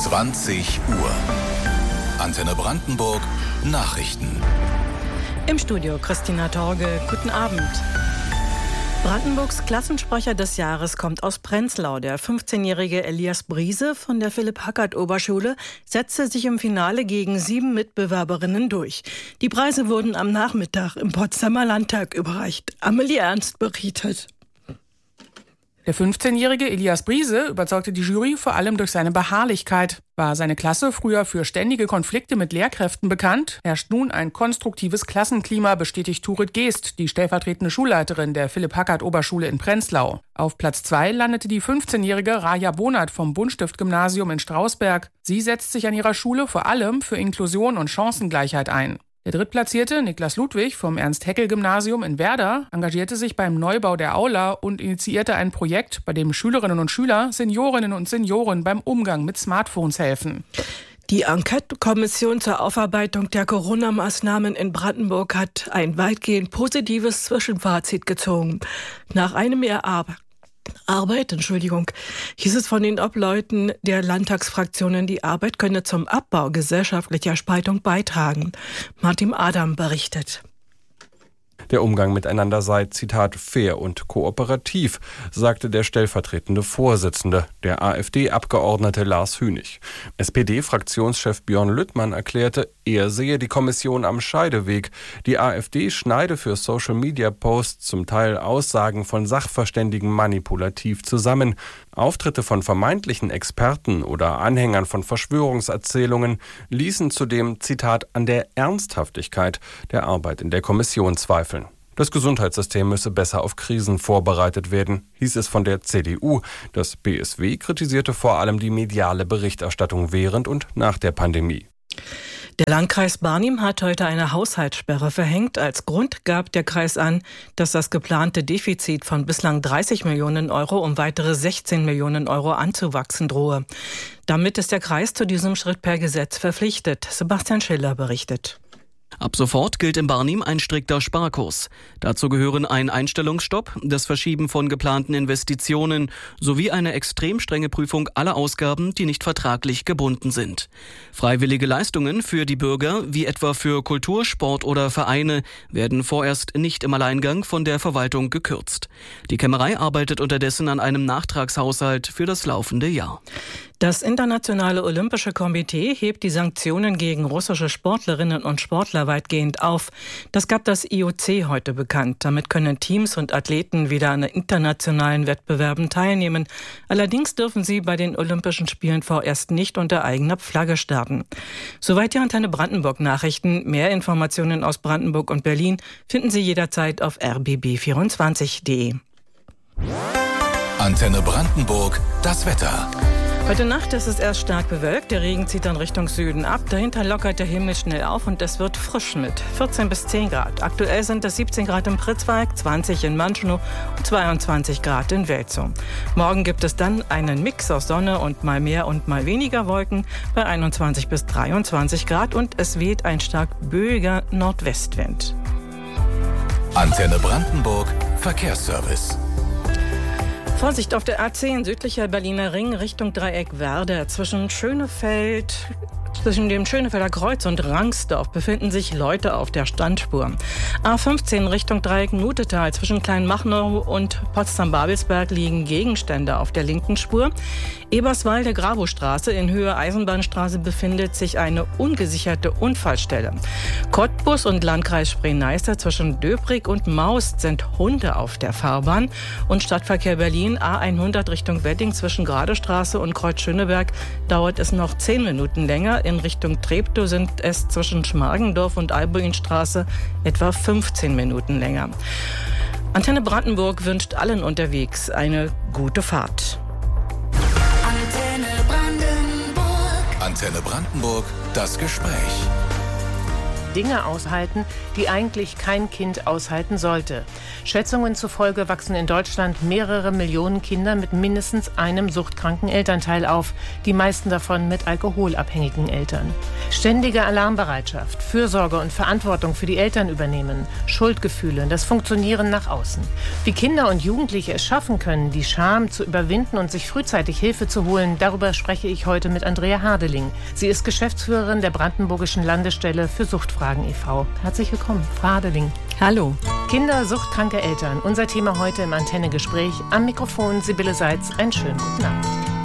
20 Uhr. Antenne Brandenburg Nachrichten. Im Studio Christina Torge. Guten Abend. Brandenburgs Klassensprecher des Jahres kommt aus Prenzlau. Der 15-jährige Elias Briese von der Philipp-Hackert-Oberschule setzte sich im Finale gegen 7 Mitbewerberinnen durch. Die Preise wurden am Nachmittag im Potsdamer Landtag überreicht. Amelie Ernst berichtet. Der 15-jährige Elias Briese überzeugte die Jury vor allem durch seine Beharrlichkeit. War seine Klasse früher für ständige Konflikte mit Lehrkräften bekannt, herrscht nun ein konstruktives Klassenklima, bestätigt Turit Geest, die stellvertretende Schulleiterin der Philipp-Hackert-Oberschule in Prenzlau. Auf Platz 2 landete die 15-jährige Raja Bonat vom Buntstift-Gymnasium in Strausberg. Sie setzt sich an ihrer Schule vor allem für Inklusion und Chancengleichheit ein. Der Drittplatzierte, Niklas Ludwig vom Ernst-Haeckel-Gymnasium in Werder, engagierte sich beim Neubau der Aula und initiierte ein Projekt, bei dem Schülerinnen und Schüler, Seniorinnen und Senioren beim Umgang mit Smartphones helfen. Die Enquete-Kommission zur Aufarbeitung der Corona-Maßnahmen in Brandenburg hat ein weitgehend positives Zwischenfazit gezogen. Nach einem Jahr Arbeit, hieß es von den Obleuten der Landtagsfraktionen, die Arbeit könne zum Abbau gesellschaftlicher Spaltung beitragen. Martin Adam berichtet. Der Umgang miteinander sei, Zitat, fair und kooperativ, sagte der stellvertretende Vorsitzende, der AfD-Abgeordnete Lars Hünig. SPD-Fraktionschef Björn Lüttmann erklärte, er sehe die Kommission am Scheideweg. Die AfD schneide für Social-Media-Posts zum Teil Aussagen von Sachverständigen manipulativ zusammen. Auftritte von vermeintlichen Experten oder Anhängern von Verschwörungserzählungen ließen zudem, Zitat, an der Ernsthaftigkeit der Arbeit in der Kommission zweifeln. Das Gesundheitssystem müsse besser auf Krisen vorbereitet werden, hieß es von der CDU. Das BSW kritisierte vor allem die mediale Berichterstattung während und nach der Pandemie. Der Landkreis Barnim hat heute eine Haushaltssperre verhängt. Als Grund gab der Kreis an, dass das geplante Defizit von bislang 30 Millionen Euro um weitere 16 Millionen Euro anzuwachsen drohe. Damit ist der Kreis zu diesem Schritt per Gesetz verpflichtet. Sebastian Schiller berichtet. Ab sofort gilt in Barnim ein strikter Sparkurs. Dazu gehören ein Einstellungsstopp, das Verschieben von geplanten Investitionen sowie eine extrem strenge Prüfung aller Ausgaben, die nicht vertraglich gebunden sind. Freiwillige Leistungen für die Bürger, wie etwa für Kultur, Sport oder Vereine, werden vorerst nicht im Alleingang von der Verwaltung gekürzt. Die Kämmerei arbeitet unterdessen an einem Nachtragshaushalt für das laufende Jahr. Das Internationale Olympische Komitee hebt die Sanktionen gegen russische Sportlerinnen und Sportler weitgehend auf. Das gab das IOC heute bekannt. Damit können Teams und Athleten wieder an internationalen Wettbewerben teilnehmen. Allerdings dürfen sie bei den Olympischen Spielen vorerst nicht unter eigener Flagge starten. Soweit die Antenne Brandenburg Nachrichten. Mehr Informationen aus Brandenburg und Berlin finden Sie jederzeit auf rbb24.de. Antenne Brandenburg, das Wetter. Heute Nacht ist es erst stark bewölkt, der Regen zieht dann Richtung Süden ab, dahinter lockert der Himmel schnell auf und es wird frisch mit 14 bis 10 Grad. Aktuell sind es 17 Grad im Pritzwalk, 20 in Manschnow und 22 Grad in Welzow. Morgen gibt es dann einen Mix aus Sonne und mal mehr und mal weniger Wolken bei 21 bis 23 Grad und es weht ein stark böiger Nordwestwind. Antenne Brandenburg, Verkehrsservice. Vorsicht auf der A10 südlicher Berliner Ring Richtung Dreieck Werder. Zwischen dem Schönefelder Kreuz und Rangsdorf befinden sich Leute auf der Standspur. A15 Richtung Dreieck Nutetal zwischen Kleinmachnow und Potsdam-Babelsberg liegen Gegenstände auf der linken Spur. Eberswalde-Grabow-Straße in Höhe Eisenbahnstraße befindet sich eine ungesicherte Unfallstelle. Cottbus und Landkreis Spree-Neiße zwischen Döbrig und Maust sind Hunde auf der Fahrbahn. Und Stadtverkehr Berlin A100 Richtung Wedding zwischen Gradestraße und Kreuz Schöneberg dauert es noch 10 Minuten länger. In Richtung Treptow sind es zwischen Schmargendorf und Albuinstraße etwa 15 Minuten länger. Antenne Brandenburg wünscht allen unterwegs eine gute Fahrt. Antenne Brandenburg, das Gespräch. Dinge aushalten, die eigentlich kein Kind aushalten sollte. Schätzungen zufolge wachsen in Deutschland mehrere Millionen Kinder mit mindestens einem suchtkranken Elternteil auf, die meisten davon mit alkoholabhängigen Eltern. Ständige Alarmbereitschaft, Fürsorge und Verantwortung für die Eltern übernehmen, Schuldgefühle, das Funktionieren nach außen. Wie Kinder und Jugendliche es schaffen können, die Scham zu überwinden und sich frühzeitig Hilfe zu holen, darüber spreche ich heute mit Andrea Hardeling. Sie ist Geschäftsführerin der Brandenburgischen Landesstelle für Suchtfragen e.V. Herzlich willkommen, Frau Hardeling. Hallo. Kinder, suchtkranke Eltern. Unser Thema heute im Antenne-Gespräch. Am Mikrofon Sibylle Seitz. Einen schönen guten Abend.